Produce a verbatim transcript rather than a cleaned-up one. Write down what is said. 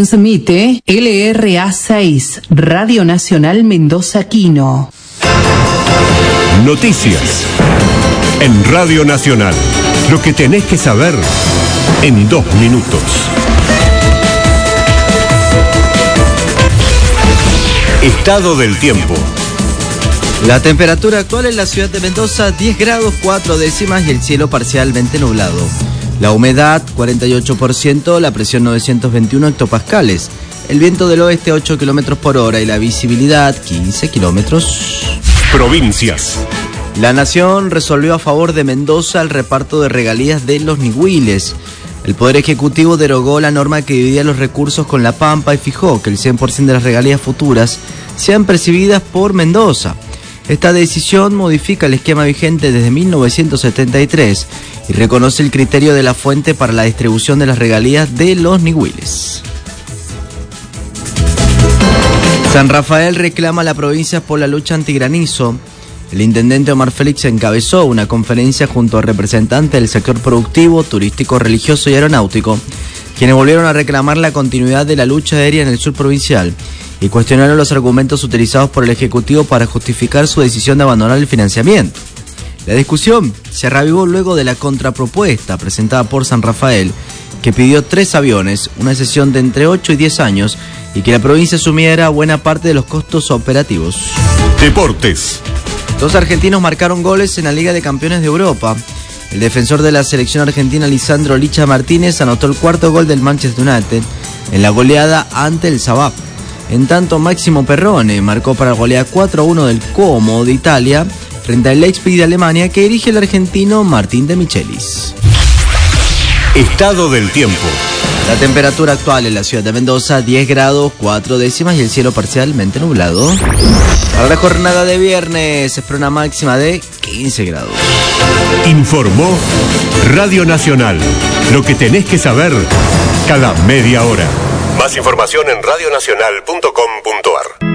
Transmite L R A seis, Radio Nacional Mendoza Quino. Noticias en Radio Nacional. Lo que tenés que saber en dos minutos. Estado del tiempo. La temperatura actual en la ciudad de Mendoza, diez grados cuatro décimas y el cielo parcialmente nublado. La humedad, cuarenta y ocho por ciento, la presión novecientos veintiuno hectopascales. El viento del oeste, ocho kilómetros por hora y la visibilidad, quince kilómetros. Provincias. La Nación resolvió a favor de Mendoza el reparto de regalías de los Nihuiles. El Poder Ejecutivo derogó la norma que dividía los recursos con La Pampa y fijó que el cien por ciento de las regalías futuras sean percibidas por Mendoza. Esta decisión modifica el esquema vigente desde mil novecientos setenta y tres y reconoce el criterio de la fuente para la distribución de las regalías de los Nihuiles. San Rafael reclama a la provincia por la lucha antigranizo. El intendente Omar Félix encabezó una conferencia junto a representantes del sector productivo, turístico, religioso y aeronáutico, quienes volvieron a reclamar la continuidad de la lucha aérea en el sur provincial y cuestionaron los argumentos utilizados por el Ejecutivo para justificar su decisión de abandonar el financiamiento. La discusión se reavivó luego de la contrapropuesta presentada por San Rafael, que pidió tres aviones, una sesión de entre ocho y diez años y que la provincia asumiera buena parte de los costos operativos. Deportes. Dos argentinos marcaron goles en la Liga de Campeones de Europa. El defensor de la selección argentina, Lisandro Licha Martínez, anotó el cuarto gol del Manchester United en la goleada ante el Sabah. En tanto, Máximo Perrone marcó para golear cuatro a uno del Como de Italia frente al Leipzig de Alemania, que dirige el argentino Martín de Michelis. Estado del tiempo. La temperatura actual en la ciudad de Mendoza, diez grados cuatro décimas y el cielo parcialmente nublado. Para la jornada de viernes se espera una máxima de quince grados. Informó Radio Nacional. Lo que tenés que saber cada media hora. Más información en radio nacional punto com punto ar.